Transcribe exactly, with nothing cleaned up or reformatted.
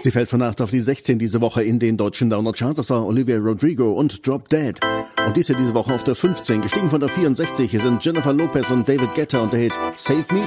Sie fällt von acht auf die sechzehn diese Woche in den deutschen Download-Charts. Das war Olivia Rodrigo und Drop Dead. Und diese diese Woche auf der fünfzehn, gestiegen von der vierundsechzig. Hier sind Jennifer Lopez und David Guetta und der Hit Save Me